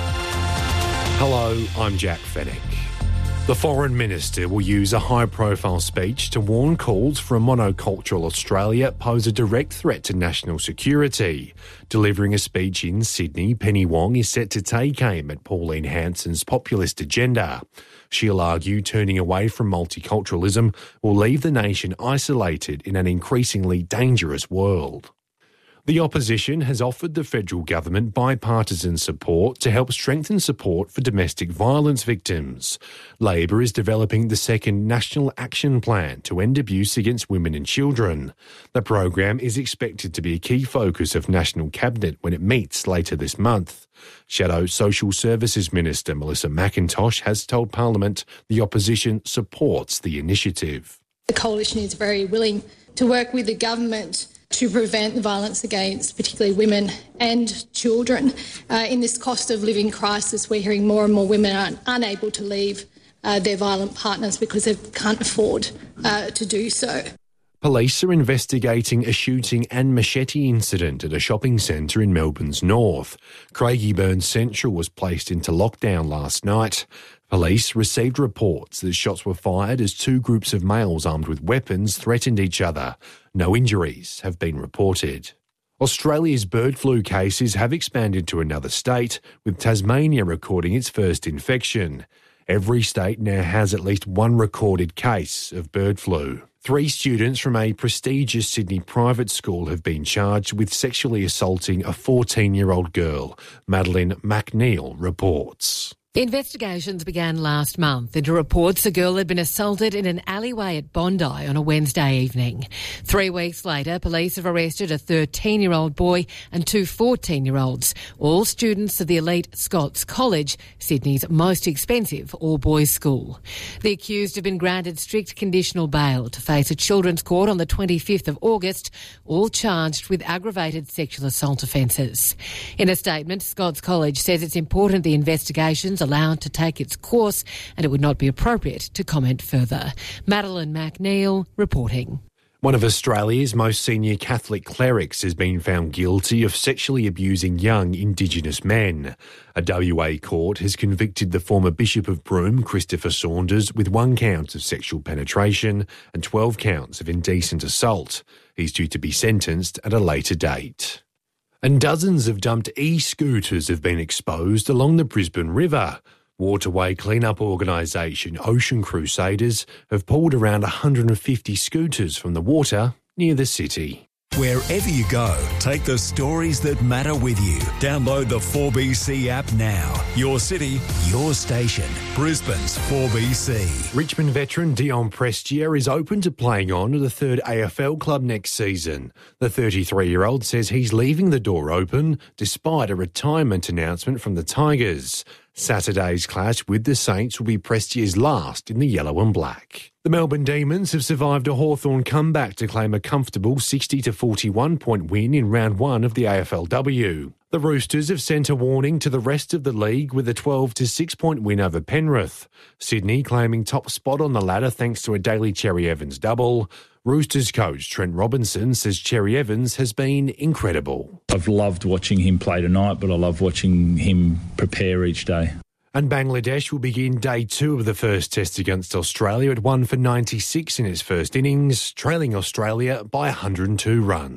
Hello, I'm Jack Fennick. The Foreign Minister will use a high-profile speech to warn calls for a monocultural Australia pose a direct threat to national security. Delivering a speech in Sydney, Penny Wong is set to take aim at Pauline Hanson's populist agenda. She'll argue turning away from multiculturalism will leave the nation isolated in an increasingly dangerous world. The opposition has offered the federal government bipartisan support to help strengthen support for domestic violence victims. Labor is developing the second National Action Plan to end abuse against women and children. The program is expected to be a key focus of National Cabinet when it meets later this month. Shadow Social Services Minister Melissa McIntosh has told Parliament the opposition supports the initiative. The Coalition is very willing to work with the government to prevent the violence against particularly women and children. Uh, in this cost of living crisis, we're hearing more and more women are unable to leave uh, their violent partners because they can't afford uh, to do so. Police are investigating a shooting and machete incident at a shopping centre in Melbourne's north. Craigieburn Central was placed into lockdown last night. Police received reports that shots were fired as two groups of males armed with weapons threatened each other. No injuries have been reported. Australia's bird flu cases have expanded to another state, with Tasmania recording its first infection. Every state now has at least one recorded case of bird flu. Three students from a prestigious Sydney private school have been charged with sexually assaulting a fourteen-year-old girl. Madeline McNeil reports. Investigations began last month into reports the girl had been assaulted in an alleyway at Bondi on a Wednesday evening. Three weeks later, police have arrested a thirteen-year-old boy and two fourteen-year-olds, all students of the elite Scots College, Sydney's most expensive all-boys school. The accused have been granted strict conditional bail to face a children's court on the twenty-fifth of August, all charged with aggravated sexual assault offences. In a statement, Scots College says it's important the investigations allowed to take its course and it would not be appropriate to comment further. Madeline McNeil reporting. One of Australia's most senior Catholic clerics has been found guilty of sexually abusing young Indigenous men. A W A court has convicted the former Bishop of Broome, Christopher Saunders, with one count of sexual penetration and twelve counts of indecent assault. He's due to be sentenced at a later date. And dozens of dumped e-scooters have been exposed along the Brisbane River. Waterway cleanup organisation Ocean Crusaders have pulled around one hundred fifty scooters from the water near the city. Wherever you go, take the stories that matter with you. Download the four B C app now. Your city, your station. Brisbane's four B C. Richmond veteran Dion Prestia is open to playing on at the third A F L club next season. The thirty-three-year-old says he's leaving the door open despite a retirement announcement from the Tigers. Saturday's clash with the Saints will be Prestia's last in the yellow and black. The Melbourne Demons have survived a Hawthorn comeback to claim a comfortable sixty to forty-one point win in round one of the A F L W. The Roosters have sent a warning to the rest of the league with a twelve to six point win over Penrith. Sydney claiming top spot on the ladder thanks to a Daly Cherry Evans double. Roosters coach Trent Robinson says Cherry Evans has been incredible. I've loved watching him play tonight, but I love watching him prepare each day. And Bangladesh will begin day two of the first test against Australia at one for ninety-six in its first innings, trailing Australia by one hundred two runs.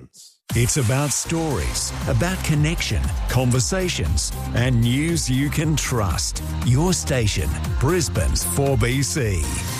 It's about stories, about connection, conversations, and news you can trust. Your station, Brisbane's four B C.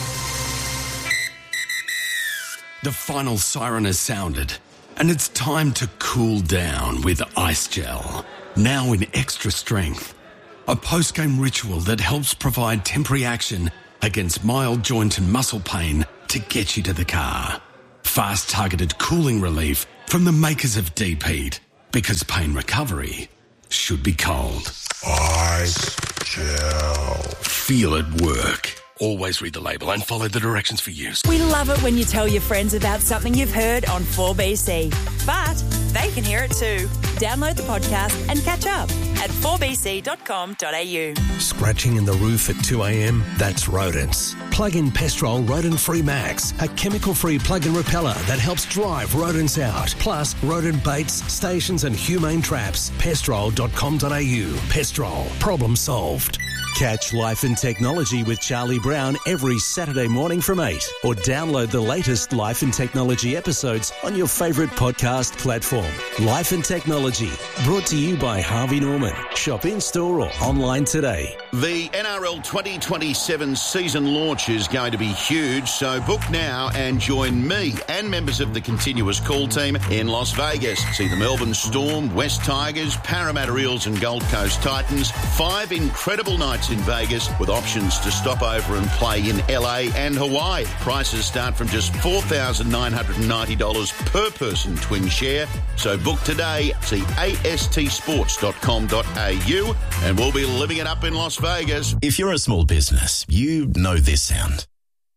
The final siren has sounded, and it's time to cool down with Ice Gel. Now in extra strength. A post-game ritual that helps provide temporary action against mild joint and muscle pain to get you to the car. Fast targeted cooling relief from the makers of Deep Heat, because pain recovery should be cold. Ice Gel. Feel it work. Always read the label and follow the directions for use. We love it when you tell your friends about something you've heard on four B C. But they can hear it too. Download the podcast and catch up at four b c dot com dot a u. Scratching in the roof at two a.m? That's rodents. Plug in Pestrol Rodent Free Max, a chemical-free plug-in repeller that helps drive rodents out. Plus, rodent baits, stations and humane traps. pestrol dot com dot a u. Pestrol. Problem solved. Catch Life and Technology with Charlie Brown every Saturday morning from eight, or download the latest Life and Technology episodes on your favourite podcast platform. Life and Technology, brought to you by Harvey Norman. Shop in-store or online today. The N R L twenty twenty-seven season launch is going to be huge, so book now and join me and members of the continuous call team in Las Vegas. See the Melbourne Storm, West Tigers, Parramatta Eels and Gold Coast Titans. Five incredible nights in Vegas with options to stop over and play in L A and Hawaii. Prices start from just four thousand nine hundred ninety dollars per person twin share. So book today. See a s t sports dot com dot a u and we'll be living it up in Las Vegas. If you're a small business, you know this sound.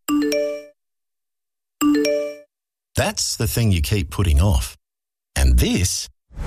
That's the thing you keep putting off. And this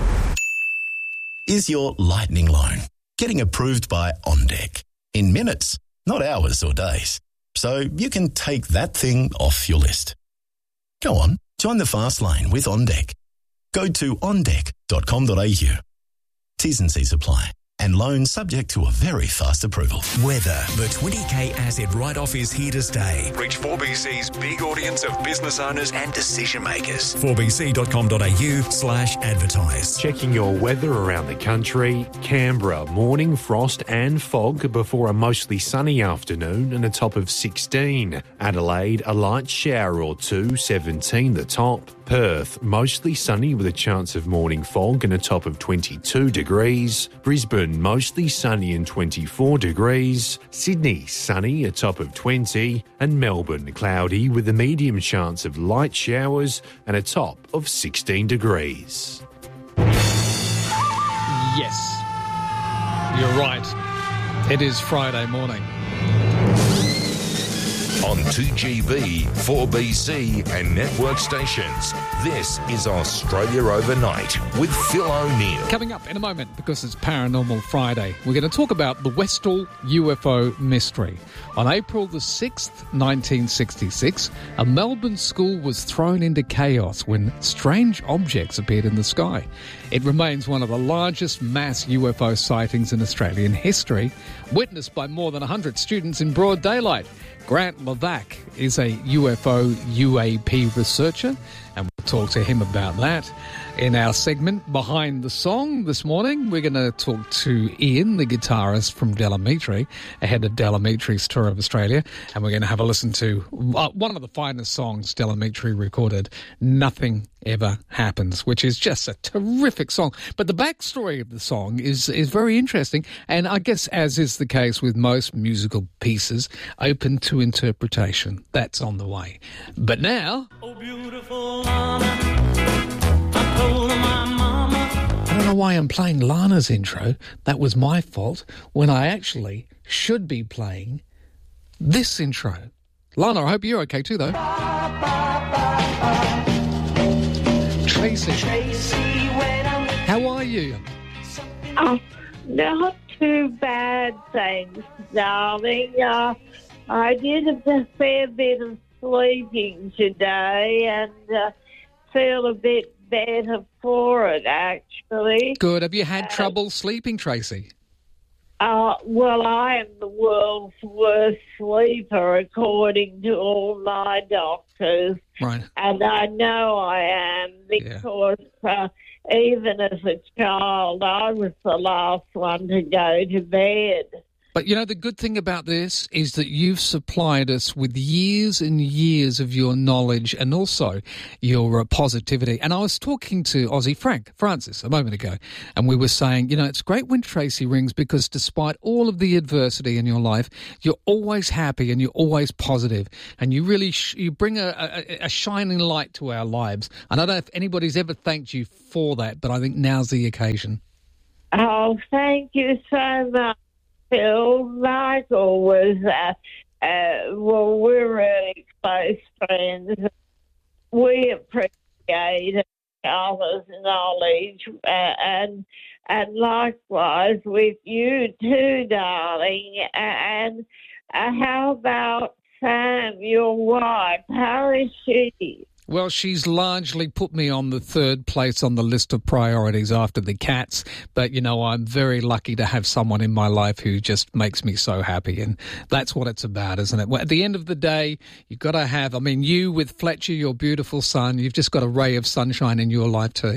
is your lightning loan, getting approved by OnDeck. In minutes, not hours or days. So you can take that thing off your list. Go on, join the fast lane with OnDeck. Go to on deck dot com dot a u. T's and C's apply. And loan subject to a very fast approval. Weather. The twenty k asset write-off is here to stay. Reach four B C's big audience of business owners and decision makers. four b c dot com dot a u slash advertise. Checking your weather around the country. Canberra, morning frost and fog before a mostly sunny afternoon and a top of sixteen. Adelaide, a light shower or two, seventeen the top. Perth, mostly sunny with a chance of morning fog and a top of twenty-two degrees. Brisbane, mostly sunny and twenty-four degrees. Sydney, sunny, a top of twenty. And Melbourne, cloudy with a medium chance of light showers and a top of sixteen degrees. Yes, you're right. It is Friday morning. On two G B, four B C and network stations, this is Australia Overnight with Phil O'Neill. Coming up in a moment, because it's Paranormal Friday, we're going to talk about the Westall U F O mystery. On April the sixth, nineteen sixty-six, a Melbourne school was thrown into chaos when strange objects appeared in the sky. It remains one of the largest mass U F O sightings in Australian history, witnessed by more than one hundred students in broad daylight. Grant Levac is a U F O U A P researcher, and we'll talk to him about that. In our segment Behind the Song this morning, we're going to talk to Ian, the guitarist from Delamitri, ahead of Delamitri's tour of Australia, and we're going to have a listen to uh, one of the finest songs Delamitri recorded, Nothing Ever Happens, which is just a terrific song. But the backstory of the song is, is very interesting, and I guess, as is the case with most musical pieces, open to interpretation. That's on the way. But now... Oh, beautiful Lana, I told my mama. I don't know why I'm playing Lana's intro. That was my fault, when I actually should be playing this intro. Lana, I hope you're okay too, though. Tracy, how are you? Oh, not too bad, thanks, darling. Uh, I did a fair bit of sleeping today and uh, feel a bit better for it, actually. Good. Have you had uh, trouble sleeping, Tracy? Uh, well, I am the world's worst sleeper, according to all my doctors. Right. And I know I am because uh, even as a child, I was the last one to go to bed. But, you know, the good thing about this is that you've supplied us with years and years of your knowledge and also your uh, positivity. And I was talking to Aussie Frank Francis a moment ago, and we were saying, you know, it's great when Tracy rings because despite all of the adversity in your life, you're always happy and you're always positive, and you really sh- you bring a, a, a shining light to our lives. And I don't know if anybody's ever thanked you for that, but I think now's the occasion. Oh, thank you so much. Phil. Michael was, uh, uh, well, we're really close friends. We appreciate each other's knowledge, uh, and and likewise with you too, darling. And uh, how about Sam, your wife? How is she? Well, she's largely put me on the third place on the list of priorities after the cats. But, you know, I'm very lucky to have someone in my life who just makes me so happy. And that's what it's about, isn't it? Well, at the end of the day, you've got to have, I mean, you with Fletcher, your beautiful son, you've just got a ray of sunshine in your life too.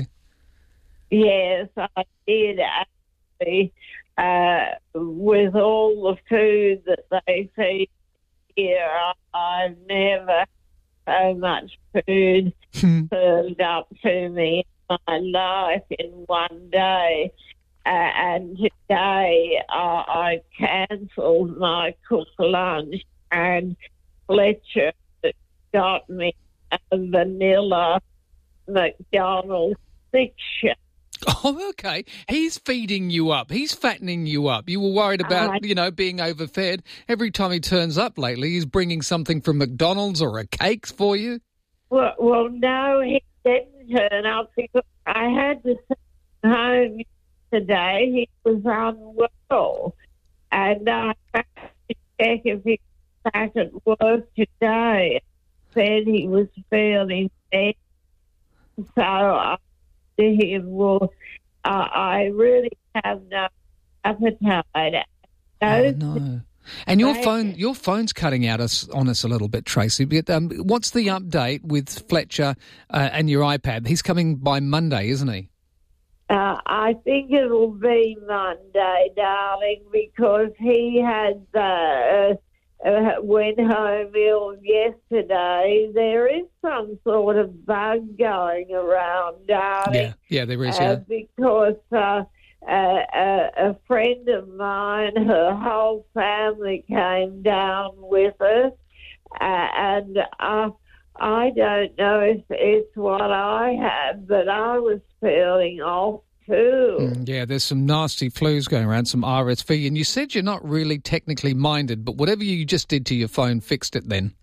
Yes, I did actually. Uh, with all the food that they feed here, I've never so much food served up to me in my life in one day. Uh, and today uh, I cancelled my cooked lunch, and Fletcher got me a vanilla McDonald's fiction. Oh, okay. He's feeding you up. He's fattening you up. You were worried about, uh, you know, being overfed. Every time he turns up lately, he's bringing something from McDonald's or a cake for you. Well, well, no, he didn't turn up because I had to send him home today. He was unwell. And I had to check if he was back at work today. Said he was feeling better. So I to him, well, uh, I really have no appetite. Oh, no. And your phone, your phone's cutting out us on us a little bit, Tracy. But, um, what's the update with Fletcher uh, and your iPad? He's coming by Monday, isn't he? Uh, I think it'll be Monday, darling, because he had uh, uh, went home ill yesterday. There is some sort of bug going around, darling. Yeah, yeah, there is, uh, yeah. Because uh, uh, a, a friend of mine, her whole family came down with us, uh, and uh, I don't know if it's what I have, but I was feeling off too. Mm, yeah, there's some nasty flus going around, some R S V, and you said you're not really technically minded, but whatever you just did to your phone fixed it then.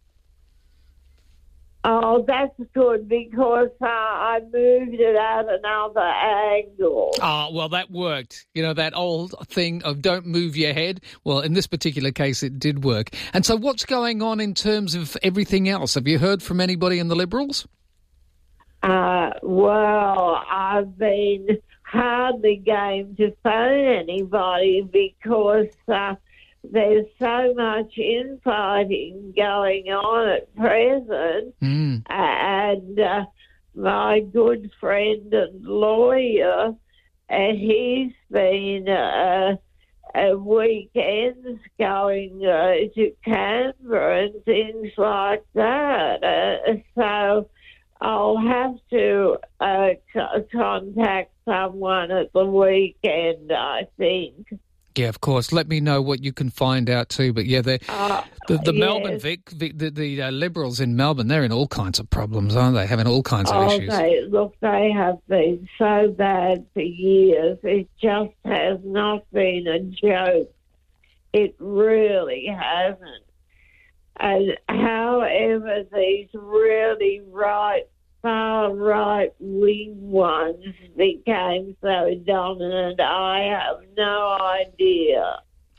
Oh, that's good, because uh, I moved it at another angle. Ah, well, that worked. You know, that old thing of don't move your head. Well, in this particular case, it did work. And so what's going on in terms of everything else? Have you heard from anybody in the Liberals? Uh, well, I've been hardly game to phone anybody because uh, there's so much infighting going on at present. Mm. And uh, my good friend and lawyer, uh, he's been uh, uh, weekends going uh, to Canberra and things like that. Uh, so I'll have to uh, c- contact someone at the weekend, I think. Yeah, of course. Let me know what you can find out too. But yeah, the uh, the, the yes. Melbourne Vic, Vic, the, the uh, Liberals in Melbourne, they're in all kinds of problems, aren't they? Having all kinds of oh, issues. They, look, they have been so bad for years. It just has not been a joke. It really hasn't. And however, these really right, far right-wing ones became so dominant, I have no idea.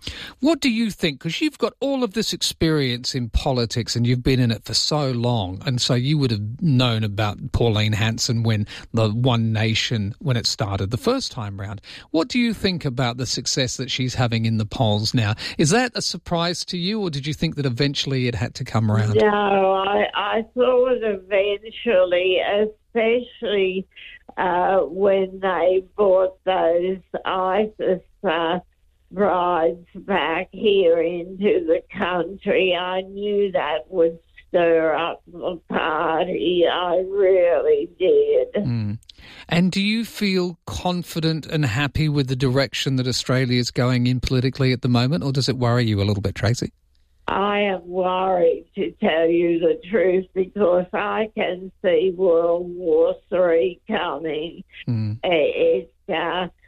What do you think? Because you've got all of this experience in politics and you've been in it for so long, and so you would have known about Pauline Hanson when the One Nation, when it started the first time round. What do you think about the success that she's having in the polls now? Is that a surprise to you, or did you think that eventually it had to come around? No, I, I thought eventually, especially uh, when they brought those ISIS uh, brides back here into the country, I knew that would stir up the party. I really did. Mm. And do you feel confident and happy with the direction that Australia is going in politically at the moment, or does it worry you a little bit, Tracy? I am worried, to tell you the truth, because I can see World War Three coming. Mm. It, uh,